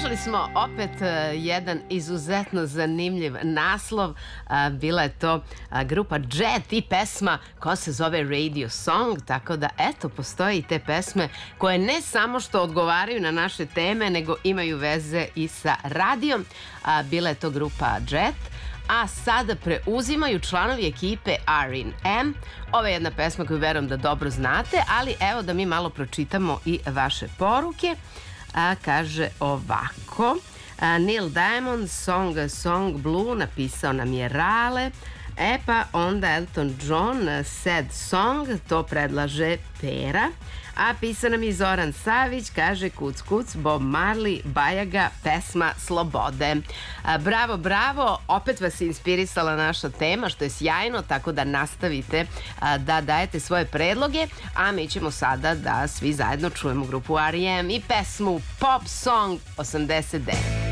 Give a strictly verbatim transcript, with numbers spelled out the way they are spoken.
Slušali smo opet jedan izuzetno zanimljiv naslov. Bila je to grupa Jet i pesma koja se zove Radio Song, tako da eto, postoje i te pesme koje ne samo što odgovaraju na naše teme, nego imaju veze i sa radijom. Bila je to grupa Jet, a sada preuzimaju članovi ekipe R and M. Ovo je jedna pesma koju verujem da dobro znate, ali evo da mi malo pročitamo i vaše poruke. A, kaže ovako, a, Neil Diamond, Song Song Blue, napisao nam je Rale. E pa onda Elton John, Sad Song, to predlaže Pera. A pisao nam je Zoran Savić, kaže kuc kuc, Bob Marley, Bajaga, pesma Slobode. A, bravo, bravo, opet vas je inspirisala naša tema, što je sjajno, tako da nastavite a, da dajete svoje predloge, a mi ćemo sada da svi zajedno čujemo grupu R E M i pesmu Pop Song osamdeset devet.